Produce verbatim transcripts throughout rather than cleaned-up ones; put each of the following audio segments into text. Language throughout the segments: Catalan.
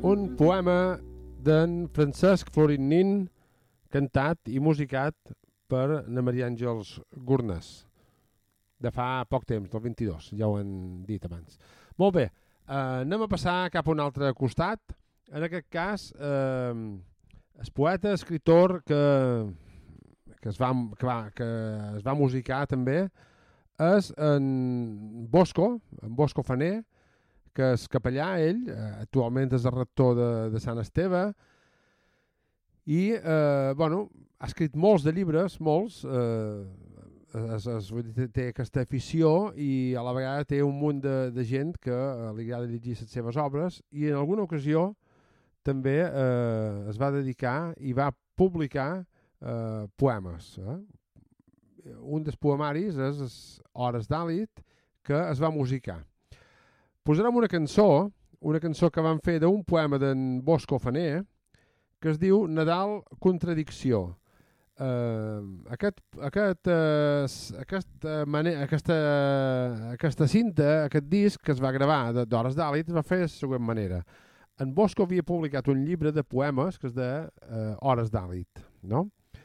un poema d'en Francesc Florit Nin, cantat i musicat per na Maria Àngels Gurnàs, de fa poc temps, del vint-i-dos, ja ho han dit abans. Molt bé, eh, anem a passar cap a un altre costat. En aquest cas, eh, el poeta, escritor que, que, es va, que, va, que es va musicar també és en Bosco, en Bosco Faner, que és capellà, ell, actualment és el rector de, de Sant Esteve, i eh, bueno, ha escrit molts de llibres, molts, eh, es, es, té aquesta afició i a la vegada té un munt de, de gent que eh, li agrada llegir les seves obres, i en alguna ocasió també eh, es va dedicar i va publicar eh, poemes. Eh? Un dels poemaris és Hores d'Àlit, que es va musicar. Posarem una cançó, una cançó que van fer d'un poema d'en Bosco Faner, que es diu Nadal Contradicció. Uh, aquest, aquest, uh, aquesta, manera, aquesta, aquesta cinta, aquest disc que es va gravar d'Hores d'Àlit, es va fer de la següent manera. En Bosco havia publicat un llibre de poemes que és de uh, Hores d'Àlit, no?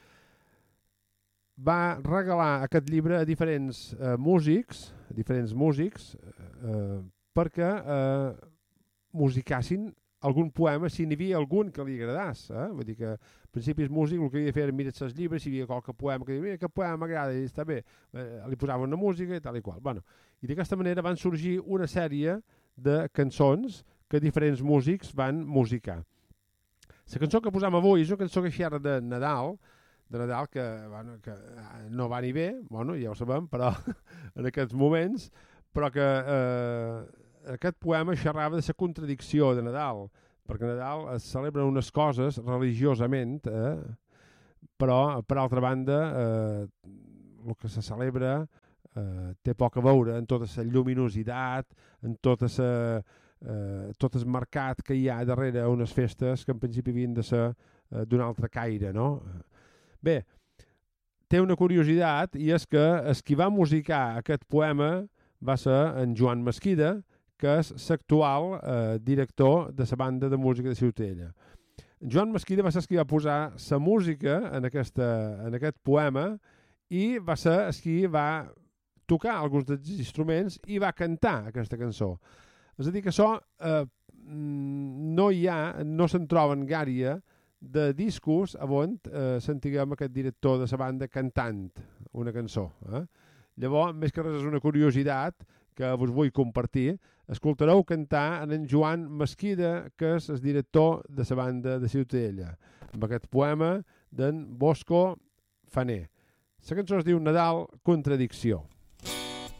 Va regalar aquest llibre a diferents uh, músics, a diferents músics, uh, perquè eh, musicassin algun poema, si n'hi havia algun que li agradàs. Eh? Vull dir que al principi el músic el que havia de fer era mirar els llibres, si hi havia qualque poema que diria, aquest poema m'agrada i està bé, eh, li posaven una música i tal i qual. Bueno, i d'aquesta manera van sorgir una sèrie de cançons que diferents músics van musicar. La cançó que posam avui és una cançó que xerra de Nadal, de Nadal que, bueno, que no va ni bé, bueno, ja ho sabem, però en aquests moments, però que eh, aquest poema xerrava de la contradicció de Nadal, perquè a Nadal es celebren unes coses religiosament, eh, però per altra banda eh, el que se celebra eh, té poc a veure en tota la lluminositat, en tota la, eh, tot el mercat que hi ha darrere unes festes que en principi havien de ser eh, d'un altre caire, no? Bé, té una curiositat, i és que el qui va musicar aquest poema va ser en Joan Mesquida, que és l'actual eh, director de la banda de música de Ciutadella. Joan Mesquida va ser el qui va posar la música en, aquesta, en aquest poema i va ser el qui va tocar alguns dels instruments i va cantar aquesta cançó. És a dir, que això eh, no hi ha, no se'n troben gaire de discos on eh, sentiguem aquest director de la banda cantant una cançó. Eh? Llavors, més que res és una curiositat que vos vull compartir. Escoltareu cantar en Joan Mesquida, que és el director de la banda de Ciutadella, amb aquest poema d'en Bosco Faner. La cançó es diu Nadal Contradicció.